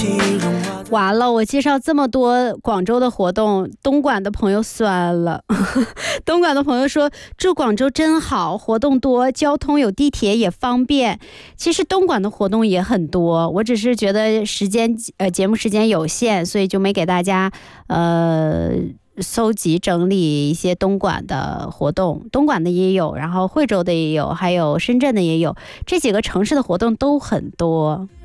完了，我介绍这么多广州的活动，东莞的朋友酸了。东莞的朋友说住广州真好，活动多，交通有地铁也方便。其实东莞的活动也很多，我只是觉得节目时间有限，所以就没给大家搜集整理一些东莞的活动。东莞的也有，然后惠州的也有，还有深圳的也有，这几个城市的活动都很多。